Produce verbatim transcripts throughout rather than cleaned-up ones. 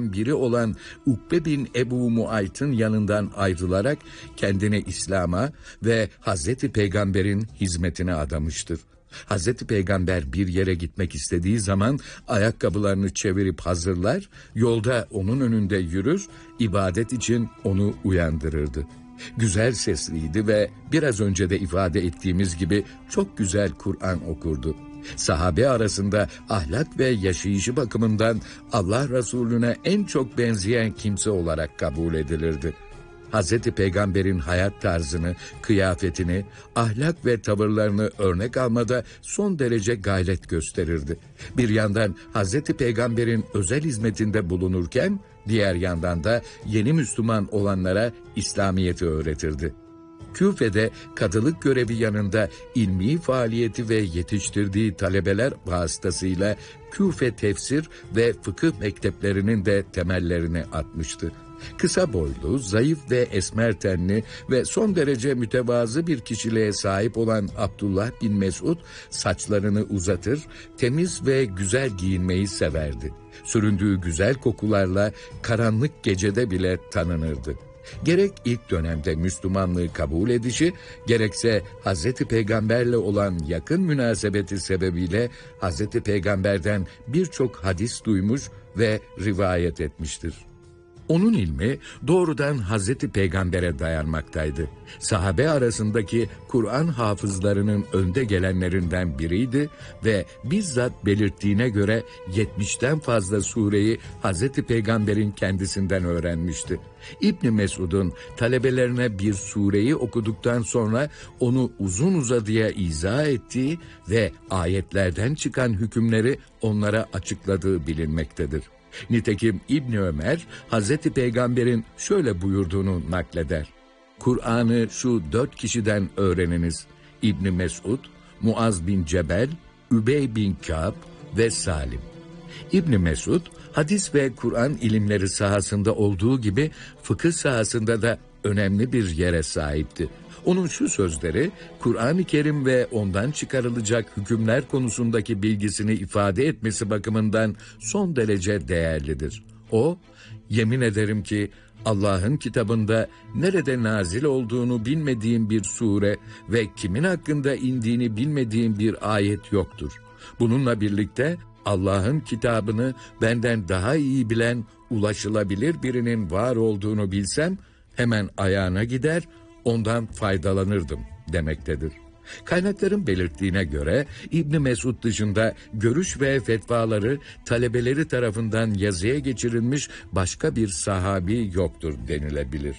sahabelerden biri olan Ukbe bin Ebu Muayt'ın yanından ayrılarak kendini İslam'a ve Hazreti Peygamber'in hizmetine adamıştır. Hazreti Peygamber bir yere gitmek istediği zaman ayakkabılarını çevirip hazırlar, yolda onun önünde yürür, ibadet için onu uyandırırdı. Güzel sesliydi ve biraz önce de ifade ettiğimiz gibi çok güzel Kur'an okurdu. Sahabe arasında ahlak ve yaşayışı bakımından Allah Resulüne en çok benzeyen kimse olarak kabul edilirdi. Hazreti Peygamber'in hayat tarzını, kıyafetini, ahlak ve tavırlarını örnek almada son derece gayret gösterirdi. Bir yandan Hazreti Peygamber'in özel hizmetinde bulunurken, diğer yandan da yeni Müslüman olanlara İslamiyet'i öğretirdi. Küfe'de kadılık görevi yanında ilmi faaliyeti ve yetiştirdiği talebeler vasıtasıyla Küfe tefsir ve fıkıh mekteplerinin de temellerini atmıştı. Kısa boylu, zayıf ve esmer tenli ve son derece mütevazı bir kişiliğe sahip olan Abdullah bin Mesud saçlarını uzatır, temiz ve güzel giyinmeyi severdi. Süründüğü güzel kokularla karanlık gecede bile tanınırdı. Gerek ilk dönemde Müslümanlığı kabul edişi, gerekse Hazreti Peygamberle olan yakın münasebeti sebebiyle Hazreti Peygamber'den birçok hadis duymuş ve rivayet etmiştir. Onun ilmi doğrudan Hazreti Peygamber'e dayanmaktaydı. Sahabe arasındaki Kur'an hafızlarının önde gelenlerinden biriydi ve bizzat belirttiğine göre yetmişten fazla sureyi Hazreti Peygamber'in kendisinden öğrenmişti. İbn Mesud'un talebelerine bir sureyi okuduktan sonra onu uzun uzadıya izah ettiği ve ayetlerden çıkan hükümleri onlara açıkladığı bilinmektedir. Nitekim İbni Ömer, Hazreti Peygamber'in şöyle buyurduğunu nakleder. Kur'an'ı şu dört kişiden öğreniniz. İbni Mesud, Muaz bin Cebel, Übey bin Kâb ve Salim. İbni Mesud, hadis ve Kur'an ilimleri sahasında olduğu gibi fıkıh sahasında da önemli bir yere sahipti. Onun şu sözleri, Kur'an-ı Kerim ve ondan çıkarılacak hükümler konusundaki bilgisini ifade etmesi bakımından son derece değerlidir. O, yemin ederim ki Allah'ın kitabında nerede nazil olduğunu bilmediğim bir sure ve kimin hakkında indiğini bilmediğim bir ayet yoktur. Bununla birlikte Allah'ın kitabını benden daha iyi bilen, ulaşılabilir birinin var olduğunu bilsem, hemen ayağına gider, ondan faydalanırdım demektedir. Kaynakların belirttiğine göre İbn Mesud dışında görüş ve fetvaları talebeleri tarafından yazıya geçirilmiş başka bir sahabi yoktur denilebilir.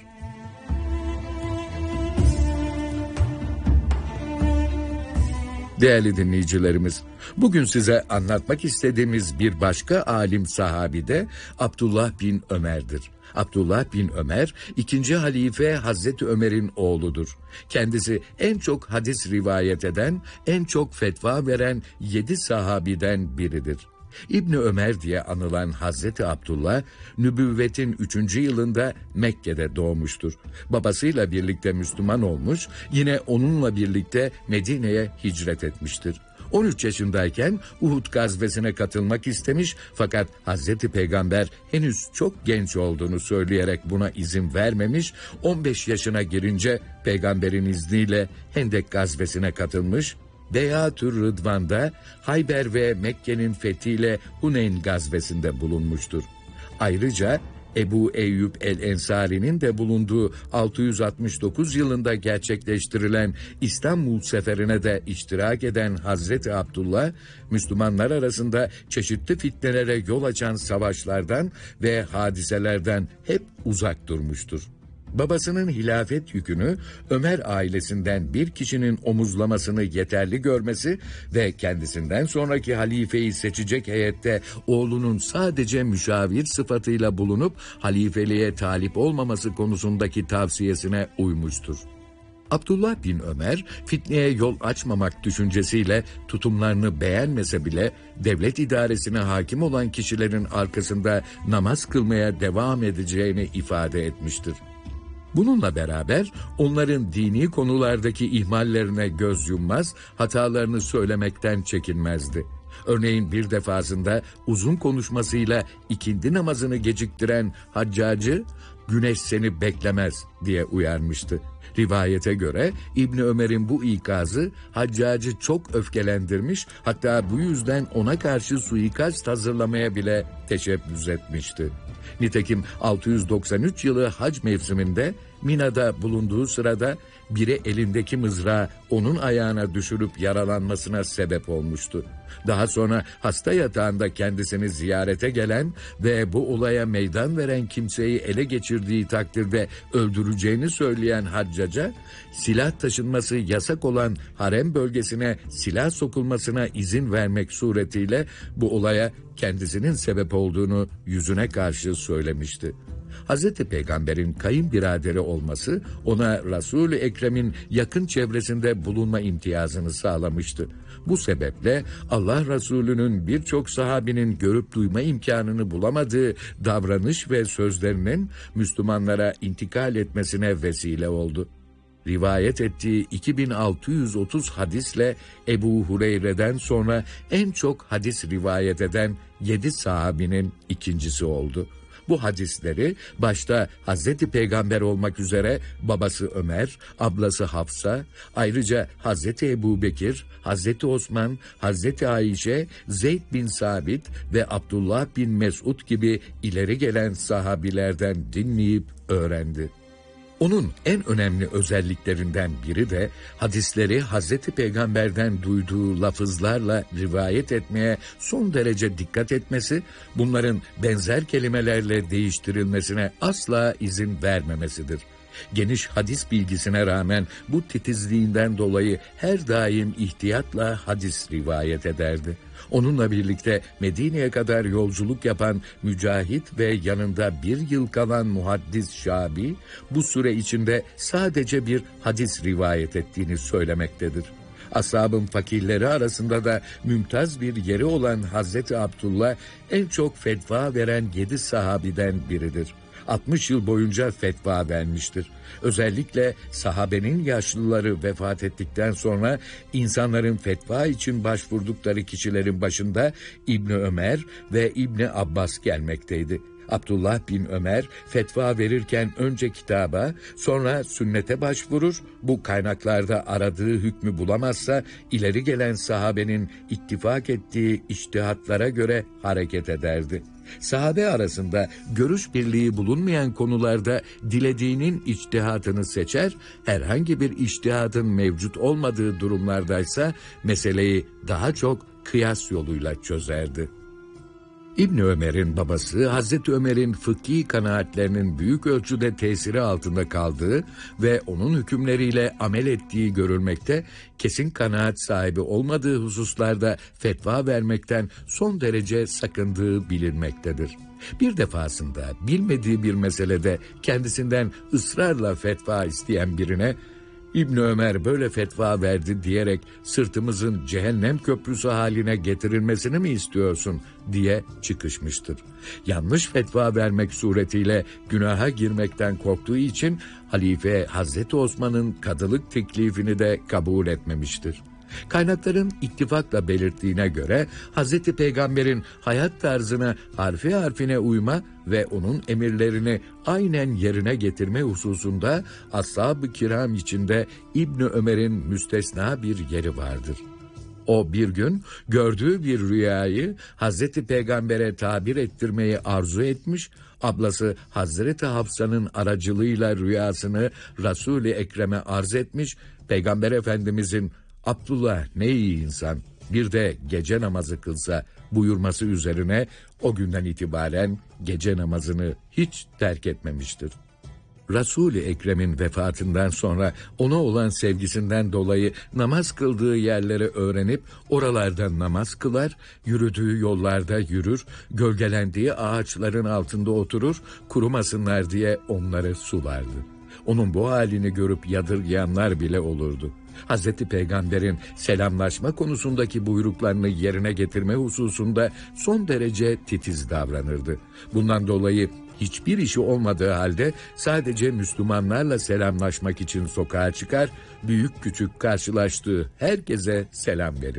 Değerli dinleyicilerimiz, bugün size anlatmak istediğimiz bir başka alim sahabi de Abdullah bin Ömer'dir. Abdullah bin Ömer, ikinci halife Hazreti Ömer'in oğludur. Kendisi en çok hadis rivayet eden, en çok fetva veren yedi sahabiden biridir. İbni Ömer diye anılan Hazreti Abdullah, nübüvvetin üçüncü yılında Mekke'de doğmuştur. Babasıyla birlikte Müslüman olmuş, yine onunla birlikte Medine'ye hicret etmiştir. on üç yaşındayken Uhud gazvesine katılmak istemiş fakat Hazreti Peygamber henüz çok genç olduğunu söyleyerek buna izin vermemiş, on beş yaşına girince Peygamberin izniyle Hendek gazvesine katılmış, Beyatür Rıdvan'da Hayber ve Mekke'nin fethiyle Huneyn gazvesinde bulunmuştur. Ayrıca Ebu Eyyub el-Ensari'nin de bulunduğu altı yüz altmış dokuz yılında gerçekleştirilen İstanbul seferine de iştirak eden Hazreti Abdullah, Müslümanlar arasında çeşitli fitnelere yol açan savaşlardan ve hadiselerden hep uzak durmuştur. Babasının hilafet yükünü Ömer ailesinden bir kişinin omuzlamasını yeterli görmesi ve kendisinden sonraki halifeyi seçecek heyette oğlunun sadece müşavir sıfatıyla bulunup halifeliğe talip olmaması konusundaki tavsiyesine uymuştur. Abdullah bin Ömer, fitneye yol açmamak düşüncesiyle tutumlarını beğenmese bile devlet idaresine hakim olan kişilerin arkasında namaz kılmaya devam edeceğini ifade etmiştir. Bununla beraber onların dini konulardaki ihmallerine göz yummaz, hatalarını söylemekten çekinmezdi. Örneğin bir defasında uzun konuşmasıyla ikindi namazını geciktiren Haccacı, "Güneş seni beklemez" diye uyarmıştı. Rivayete göre İbni Ömer'in bu ikazı Haccacı çok öfkelendirmiş, hatta bu yüzden ona karşı suikast hazırlamaya bile teşebbüs etmişti. Nitekim altı yüz doksan üç yılı hac mevsiminde Mina'da bulunduğu sırada biri elindeki mızrağı onun ayağına düşürüp yaralanmasına sebep olmuştu. Daha sonra hasta yatağında kendisini ziyarete gelen ve bu olaya meydan veren kimseyi ele geçirdiği takdirde öldüreceğini söyleyen Haccaca, silah taşınması yasak olan harem bölgesine silah sokulmasına izin vermek suretiyle bu olaya kendisinin sebep olduğunu yüzüne karşı söylemişti. Hazreti Peygamber'in kayınbiraderi olması ona Resul-i Ekrem'in yakın çevresinde bulunma imtiyazını sağlamıştı. Bu sebeple Allah Resulü'nün birçok sahabinin görüp duyma imkanını bulamadığı davranış ve sözlerinin Müslümanlara intikal etmesine vesile oldu. Rivayet ettiği iki bin altı yüz otuz hadisle Ebu Hureyre'den sonra en çok hadis rivayet eden yedi sahabinin ikincisi oldu. Bu hadisleri başta Hazreti Peygamber olmak üzere babası Ömer, ablası Hafsa, ayrıca Hazreti Ebubekir, Hazreti Osman, Hazreti Ayşe, Zeyd bin Sabit ve Abdullah bin Mesud gibi ileri gelen sahabilerden dinleyip öğrendi. Onun en önemli özelliklerinden biri de hadisleri Hazreti Peygamber'den duyduğu lafızlarla rivayet etmeye son derece dikkat etmesi, bunların benzer kelimelerle değiştirilmesine asla izin vermemesidir. Geniş hadis bilgisine rağmen bu titizliğinden dolayı her daim ihtiyatla hadis rivayet ederdi. Onunla birlikte Medine'ye kadar yolculuk yapan Mücahit ve yanında bir yıl kalan muhaddis Şabi, bu süre içinde sadece bir hadis rivayet ettiğini söylemektedir. Ashab-ın fakirleri arasında da mümtaz bir yeri olan Hazreti Abdullah en çok fetva veren yedi sahabiden biridir. altmış yıl boyunca fetva vermiştir. Özellikle sahabenin yaşlıları vefat ettikten sonra insanların fetva için başvurdukları kişilerin başında İbni Ömer ve İbni Abbas gelmekteydi. Abdullah bin Ömer fetva verirken önce kitaba, sonra sünnete başvurur, bu kaynaklarda aradığı hükmü bulamazsa ileri gelen sahabenin ittifak ettiği içtihatlara göre hareket ederdi. Sahabe arasında görüş birliği bulunmayan konularda dilediğinin içtihatını seçer, herhangi bir içtihatın mevcut olmadığı durumlardaysa meseleyi daha çok kıyas yoluyla çözerdi. İbni Ömer'in babası Hazreti Ömer'in fıkhi kanaatlerinin büyük ölçüde tesiri altında kaldığı ve onun hükümleriyle amel ettiği görülmekte, kesin kanaat sahibi olmadığı hususlarda fetva vermekten son derece sakındığı bilinmektedir. Bir defasında bilmediği bir meselede kendisinden ısrarla fetva isteyen birine, İbni Ömer böyle fetva verdi diyerek sırtımızın cehennem köprüsü haline getirilmesini mi istiyorsun diye çıkışmıştır. Yanlış fetva vermek suretiyle günaha girmekten korktuğu için Halife Hazreti Osman'ın kadılık teklifini de kabul etmemiştir. Kaynakların ittifakla belirttiğine göre Hazreti Peygamber'in hayat tarzına harfi harfine uyma ve onun emirlerini aynen yerine getirme hususunda ashab-ı kiram içinde İbni Ömer'in müstesna bir yeri vardır. O bir gün gördüğü bir rüyayı Hazreti Peygamber'e tabir ettirmeyi arzu etmiş, ablası Hazreti Hafsa'nın aracılığıyla rüyasını Resul-i Ekrem'e arz etmiş, Peygamber Efendimizin "Abdullah ne iyi insan, bir de gece namazı kılsa" buyurması üzerine o günden itibaren gece namazını hiç terk etmemiştir. Resul-i Ekrem'in vefatından sonra ona olan sevgisinden dolayı namaz kıldığı yerleri öğrenip oralarda namaz kılar, yürüdüğü yollarda yürür, gölgelendiği ağaçların altında oturur, kurumasınlar diye onları sulardı. Onun bu halini görüp yadırgayanlar bile olurdu. Hazreti Peygamber'in selamlaşma konusundaki buyruklarını yerine getirme hususunda son derece titiz davranırdı. Bundan dolayı hiçbir işi olmadığı halde sadece Müslümanlarla selamlaşmak için sokağa çıkar, büyük küçük karşılaştığı herkese selam verirdi.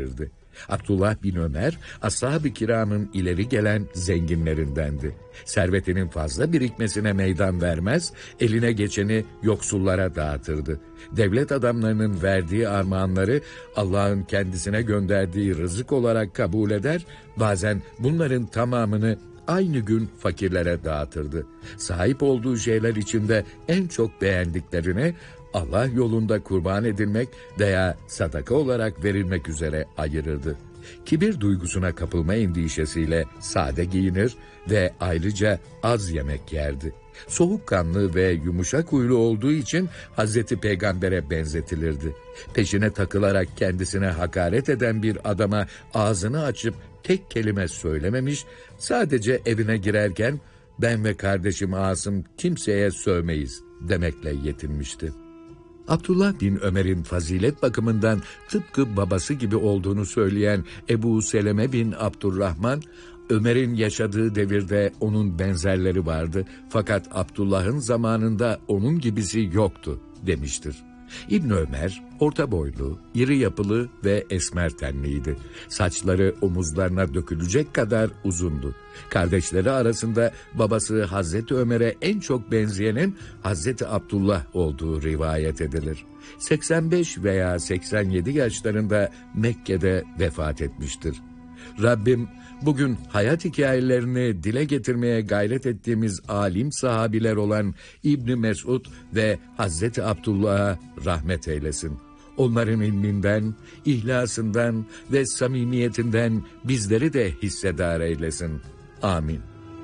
Abdullah bin Ömer, ashab-ı kiramın ileri gelen zenginlerindendi. Servetinin fazla birikmesine meydan vermez, eline geçeni yoksullara dağıtırdı. Devlet adamlarının verdiği armağanları Allah'ın kendisine gönderdiği rızık olarak kabul eder, bazen bunların tamamını aynı gün fakirlere dağıtırdı. Sahip olduğu şeyler içinde en çok beğendiklerini Allah yolunda kurban edilmek veya sadaka olarak verilmek üzere ayırırdı. Kibir duygusuna kapılma endişesiyle sade giyinir ve ayrıca az yemek yerdi. Soğukkanlı ve yumuşak huylu olduğu için Hazreti Peygamber'e benzetilirdi. Peşine takılarak kendisine hakaret eden bir adama ağzını açıp tek kelime söylememiş, sadece evine girerken ben ve kardeşim Asım kimseye sövmeyiz demekle yetinmişti. Abdullah bin Ömer'in fazilet bakımından tıpkı babası gibi olduğunu söyleyen Ebu Seleme bin Abdurrahman, Ömer'in yaşadığı devirde onun benzerleri vardı fakat Abdullah'ın zamanında onun gibisi yoktu demiştir. İbn Ömer orta boylu, iri yapılı ve esmer tenliydi. Saçları omuzlarına dökülecek kadar uzundu. Kardeşleri arasında babası Hazreti Ömer'e en çok benzeyenin Hazreti Abdullah olduğu rivayet edilir. seksen beş veya seksen yedi yaşlarında Mekke'de vefat etmiştir. Rabbim bugün hayat hikayelerini dile getirmeye gayret ettiğimiz alim sahabiler olan İbn Mesud ve Hazreti Abdullah'a rahmet eylesin. Onların ilminden, ihlasından ve samimiyetinden bizleri de hissedar eylesin. Amin.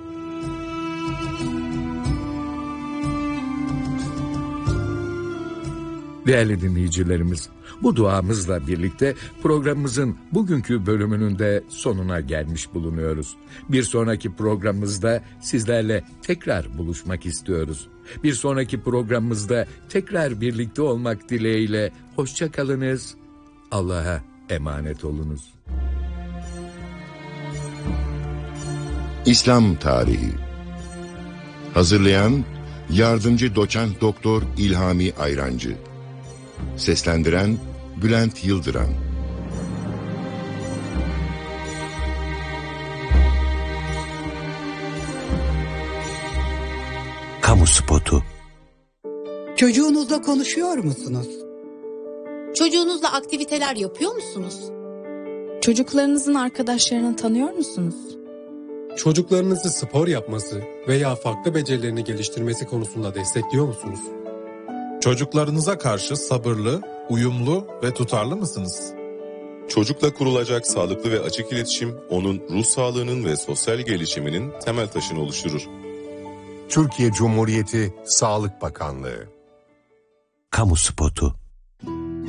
Değerli dinleyicilerimiz, bu duamızla birlikte programımızın bugünkü bölümünün de sonuna gelmiş bulunuyoruz. Bir sonraki programımızda sizlerle tekrar buluşmak istiyoruz. Bir sonraki programımızda tekrar birlikte olmak dileğiyle hoşça kalınız, Allah'a emanet olunuz. İslam Tarihi. Hazırlayan Yardımcı Doçent Doktor İlhami Ayrancı. Seslendiren Bülent Yıldıran. Kamu spotu. Çocuğunuzla konuşuyor musunuz? Çocuğunuzla aktiviteler yapıyor musunuz? Çocuklarınızın arkadaşlarını tanıyor musunuz? Çocuklarınızı spor yapması veya farklı becerilerini geliştirmesi konusunda destekliyor musunuz? Çocuklarınıza karşı sabırlı, uyumlu ve tutarlı mısınız? Çocukla kurulacak sağlıklı ve açık iletişim, onun ruh sağlığının ve sosyal gelişiminin temel taşını oluşturur. Türkiye Cumhuriyeti Sağlık Bakanlığı. Kamu spotu.